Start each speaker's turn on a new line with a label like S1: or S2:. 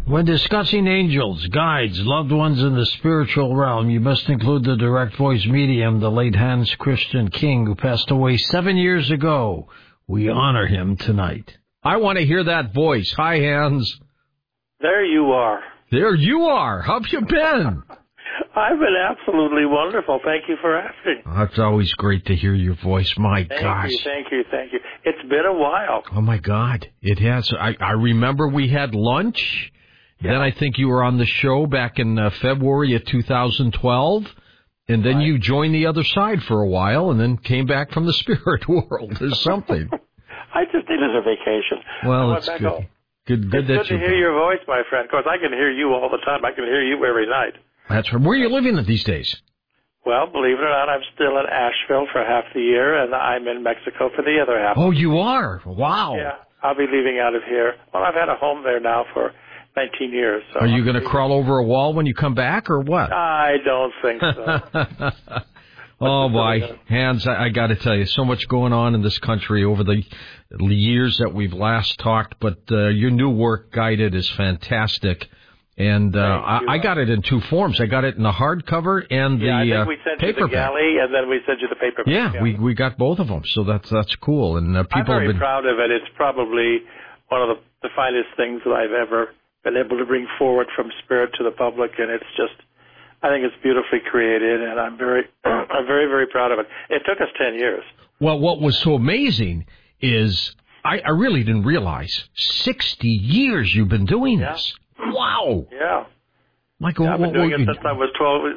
S1: When discussing angels, guides, loved ones in the spiritual realm, you must include the direct voice medium, the late Hans Christian King, who passed away 7 years ago. We honor him tonight. I want to hear that voice. Hi, Hans.
S2: There you are.
S1: There you are. How have you been?
S2: I've been absolutely wonderful. Thank you for asking.
S1: It's always great to hear your voice. My gosh.
S2: Thank you. It's been a while.
S1: Oh, my God. It has. I remember we had lunch. Yeah. Then I think you were on the show back in February of 2012. And then you joined the other side for a while and then came back from the spirit world or something.
S2: I just needed a vacation.
S1: Well, it's good.
S2: Home.
S1: Good
S2: it's good to hear your voice, my friend. Of course, I can hear you all the time. I can hear you every night.
S1: That's right. Where are you living these days?
S2: Well, believe it or not, I'm still in Asheville for half the year, and I'm in Mexico for the other half.
S1: Oh, you are? Wow.
S2: Yeah, I'll be leaving out of here. Well, I've had a home there now for 19 years. So
S1: are you going to crawl over a wall when you come back, or what?
S2: I don't think so.
S1: Oh, boy. Hans, I got to tell you, so much going on in this country over the years that we've last talked, but your new work, Guided, is fantastic. And I got it in two forms. I got it in the hardcover and the
S2: I think we sent you the galley, and then we sent you the paperback.
S1: Yeah, we got both of them, so that's cool. And people
S2: I'm very proud of it. It's probably one of the finest things that I've ever been able to bring forward from spirit to the public, and it's just, I think it's beautifully created, and I'm very, very proud of it. It took us 10 years.
S1: Well, what was so amazing is I really didn't realize 60 years you've been doing this. Wow.
S2: Yeah.
S1: Michael,
S2: I've been doing it since I was